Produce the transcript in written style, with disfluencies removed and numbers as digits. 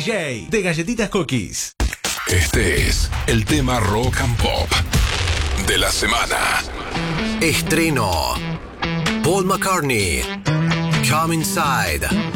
DJ de Galletitas Cookies. Este es el tema Rock and Pop de la semana. Estreno: Paul McCartney, Come Inside.